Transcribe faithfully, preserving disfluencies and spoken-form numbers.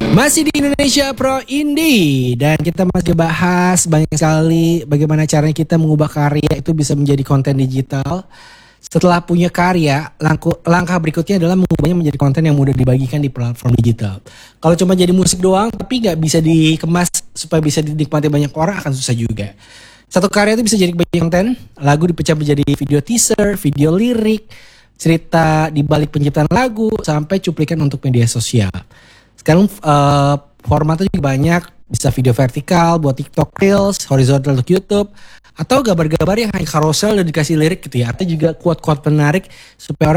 Masih di Indonesia Pro Indie dan kita masih bahas banyak sekali bagaimana caranya kita mengubah karya itu bisa menjadi konten digital. Setelah punya karya, langkah, langkah berikutnya adalah mengubahnya menjadi konten yang mudah dibagikan di platform digital. Kalau cuma jadi musik doang tapi nggak bisa dikemas supaya bisa dinikmati banyak orang akan susah juga. Satu karya itu bisa jadi banyak konten, lagu dipecah menjadi video teaser, video lirik, cerita di balik penciptaan lagu, sampai cuplikan untuk media sosial. Sekarang uh, formatnya juga banyak, bisa video vertikal buat TikTok Reels, horizontal untuk YouTube, atau gambar-gambar yang hanya carousel dan dikasih lirik gitu ya. Atau juga quote-quote menarik supaya orang